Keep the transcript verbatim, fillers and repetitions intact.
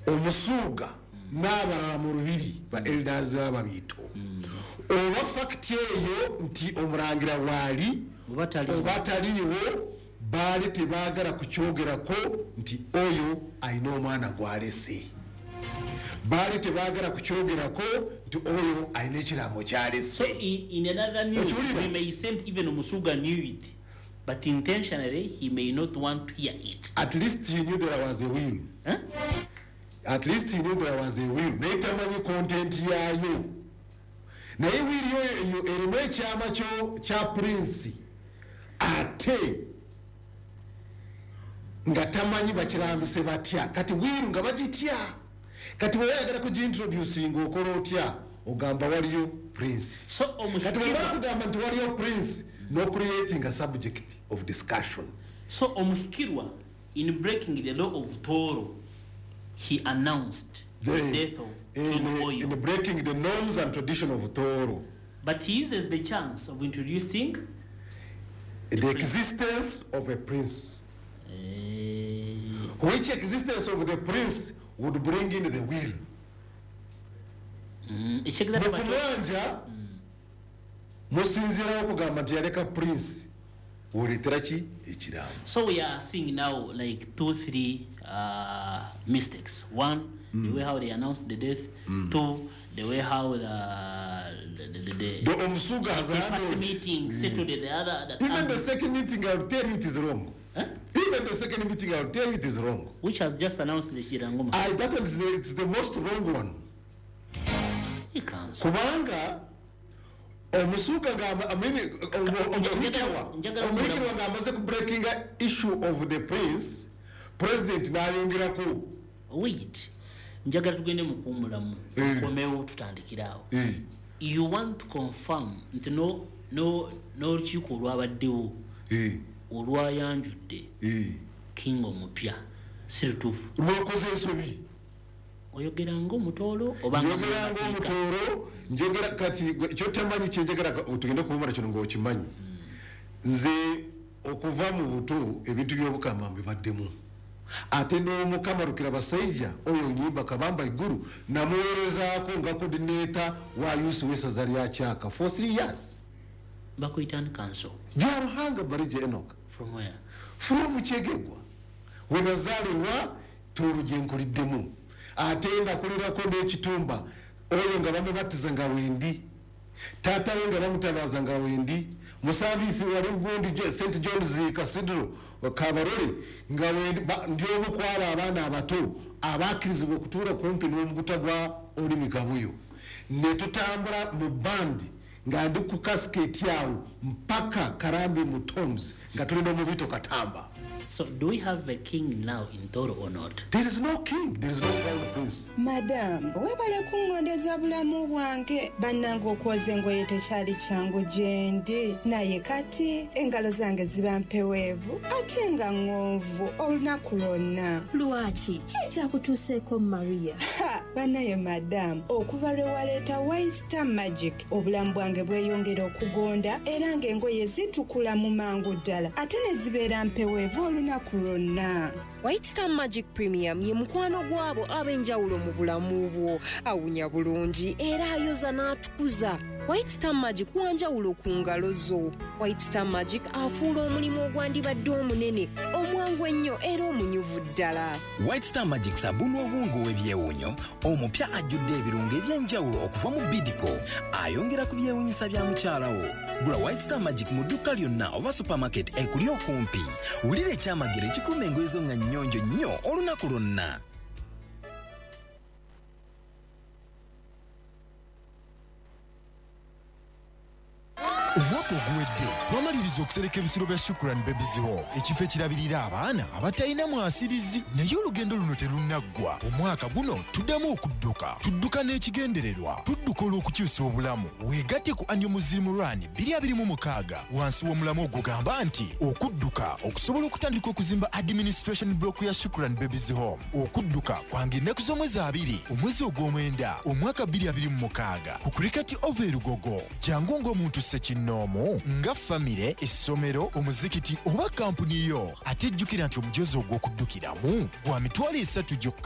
omusuuga n'abalala mu lubiri ba elders b'ababiito oba fakiti eyo nti omulangira waali oba taliiwo baali tebaagala kukyogerako nti oyo alina omwana gwalese baali tebaagala kukyogerako nti oyo alina ekiraamo kyalese. So in, in another news we may send even Musuga knew it but intentionally he may not want to hear it. At least he knew there was a will. Huh? At least he knew there was a will. Netamanyi content yayo naye will yo erimu ekyama kyo kya prince ate nga tamanyi bakirambise batya kati will nga bagitya kati weyagala kugintroducing okola otya ogamba waliyo prince. So kati webakugamba nti waliyo prince no creating a subject of discussion. So Omuhikirwa in breaking the law of Toro he announced the, the death of in, King Oyo. In breaking the norms and tradition of Toro. But he uses the chance of introducing the, the existence of a prince. Uh, Which existence of the prince would bring in the will. Mukumanja musinzira okugamba nti yaleka prince woletera ki ekiraamo. So we are seeing now like two three uh, mistakes. One, mm. the way how they announced the death. Mm. Two, the way how the the the, the, the Omusuga has the first meeting mm. settled the other. The Even time. The second meeting, I'll tell you it is wrong. Huh? Even the second meeting, I'll tell you it is wrong. Which has just announced the Shirangoma. I that one is the, it's the most wrong one. You can't. Kubanga Omusuga gamba I mean Omukirwa Omukirwa gamba ze breaking issue of the prince president n'ayongerako. Wait. Njagala tugende mu kumulamu komewo tutandikirawo. You want to confirm nti no no no chiko lwabaddewo olwayanjudde king omupya siritufu lwokoze ensobi oyogera ng'omutoolo oba njogera ng'omutoolo njogera kati kyotamanyi kyenjagala tugende kumala kino ng'okimanyi nze okuva mu buto ebintu by'obukama mbivaddemu ate n'omukama Rukira Basajja oyo nyimba kabamba iguru namuweerezaako nga coordinator wa youth w'essaza lya Kyaka for three years. Bakuitan Council. Byaruhanga Barije Enoch. From where? From Kyegegwa. Wenazaliwa turujenkuliddemu. Ate ndakulirako n'ekitumba oyo nga bamubatiza nga wendi. Taata we nga bamutabaza nga wendi. Musabisi wali gundi Saint John's Cathedral Kabarole nga wendi ndio bukwala abaana abato abakirizibwa okutuula kumpi n'omuguta gwa Olimi Kabuyo. Ne tutambula mu bandi nga ndi ku cascade yawo mpaka Karambi mu Toms nga tulina omubito Katamba. So do we have a king now in Toro or not? There is no king, there is no crown prince. Madam, webale kungondeza bulamu bwange bannange okwoza engoye tekyali kyangu gyendi naye kati engalo zange ziba mpeweevu ate nga ng'onvu olunaku lwonna. Lwaki ki ekyakutuuseeko Maria? Banaye madam, okuva lwe waleeta White Star Magic obulamu bwange bweyongera okugonda era ng'engoye zitukula mu mangu ddala ate ne zibeera mpeweevu olunaku lwonna. White Star Magic Premium ye mukwano gwabo ab'enjawulo mu bulamu bwo awunya bulungi era ayoza n'atukuza. White Star Magic wanjawulo ku ngalo zo. White Star Magic afuula omulimu ogwandibadde omunene omwangu ennyo era omunyuvu ddala. White Star Magic sabuni obwongo w'ebyewunyo omupya ajjudde ebirungo eby'enjawulo okuva mu Bidco ayongera ku byewunyisa bya mukyala wo. Gula White Star Magic mu dduka lyonna oba supermarket ekuli okumpi. Wulira ekyamagero ekikuuma engoye zo nga nnyonjo nnyo olunaku lwonna. Omwaka oguwedde twamaliriza okusereka ebisolo bya Shukrani Babies Hall ekifo ekirabirira abaana abatalina mwasirizi naye olugendo luno terunaggwa. Omwaka guno tuddamu okudduka tudduka n'ekigendererwa tudduka olw'okukyusa obulamu weegatte ku Annual Muslim Run bbiri abiri mu mukaaga wansi w'omulamu ogugamba nti okudduka okusobola okutandika okuzimba administration block ya Shukrani Babies Hall. Okudduka kwange ennaku z'omwezi abiri omwezi ogw'omwenda omwaka bbiri abiri mu mukaaga ku Cricket Over Lugogo jangu ng'omuntu ssekino nomo nga famire essomero omuzikiti oba kampuni yo ate jjukira nti omujozi ogw'okuddukiramu gwa mitwalo esatu gyokka.